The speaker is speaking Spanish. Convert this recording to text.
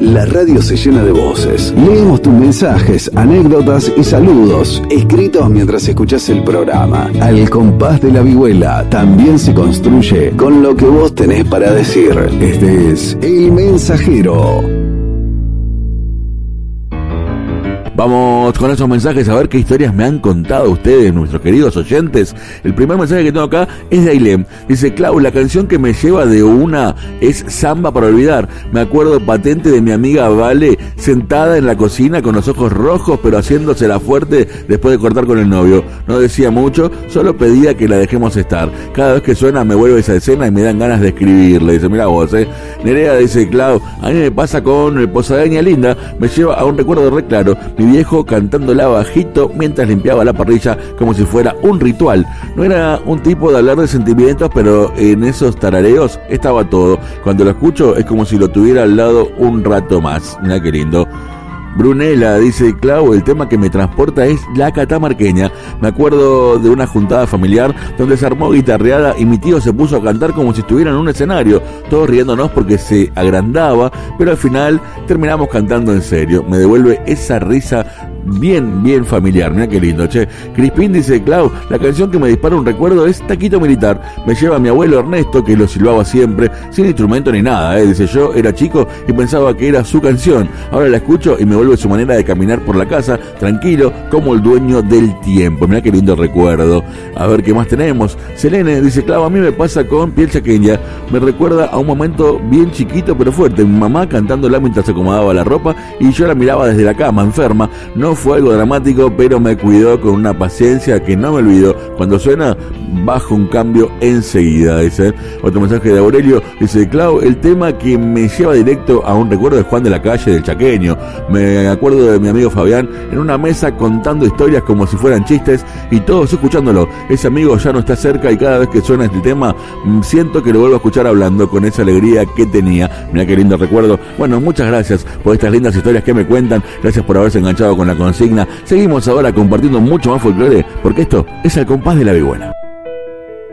La radio se llena de voces. Leemos tus mensajes, anécdotas y saludos, escritos mientras escuchás el programa. Al compás de la vihuela también se construye con lo que vos tenés para decir. Este es El Mensajero. Vamos con esos mensajes a ver qué historias me han contado ustedes, nuestros queridos oyentes. El primer mensaje que tengo acá es de Ailem. Dice: Clau, la canción que me lleva de una es Samba para olvidar. Me acuerdo patente de mi amiga Vale sentada en la cocina con los ojos rojos pero haciéndosela fuerte después de cortar con el novio. No decía mucho, solo pedía que la dejemos estar. Cada vez que suena me vuelve esa escena y me dan ganas de escribirle. Dice: mira vos, Nerea dice: Clau, a mí me pasa con Posadeña Linda, me lleva a un recuerdo re claro. Mi viejo cantándola bajito mientras limpiaba la parrilla como si fuera un ritual. No era un tipo de hablar de sentimientos, pero en esos tarareos estaba todo. Cuando lo escucho es como si lo tuviera al lado un rato más. Mirá qué lindo. Brunella dice: Clau, el tema que me transporta es la catamarqueña. Me acuerdo de una juntada familiar donde se armó guitarreada y mi tío se puso a cantar como si estuviera en un escenario, todos riéndonos porque se agrandaba, pero al final terminamos cantando en serio. Me devuelve esa risa bien familiar. Mirá qué lindo, che. Crispín dice: Clau, la canción que me dispara un recuerdo es Taquito Militar. Me lleva a mi abuelo Ernesto, que lo silbaba siempre, sin instrumento ni nada, Dice: yo era chico y pensaba que era su canción. Ahora la escucho y me vuelve su manera de caminar por la casa, tranquilo, como el dueño del tiempo. Mirá qué lindo recuerdo. A ver qué más tenemos. Selene dice: Clau, a mí me pasa con Piel Chaqueña. Me recuerda a un momento bien chiquito pero fuerte. Mi mamá cantándola mientras se acomodaba la ropa y yo la miraba desde la cama, enferma. No fue algo dramático, pero me cuidó con una paciencia que no me olvido. Cuando suena, bajo un cambio enseguida, dice. Otro mensaje de Aurelio, dice: Clau, el tema que me lleva directo a un recuerdo de Juan de la Calle del Chaqueño. Me acuerdo de mi amigo Fabián en una mesa contando historias como si fueran chistes y todos escuchándolo. Ese amigo ya no está cerca y cada vez que suena este tema siento que lo vuelvo a escuchar hablando con esa alegría que tenía. Mirá qué lindo recuerdo. Bueno, muchas gracias por estas lindas historias que me cuentan. Gracias por haberse enganchado con la consigna. Seguimos ahora compartiendo mucho más folclore, porque esto es Al Compás de la Vihuela.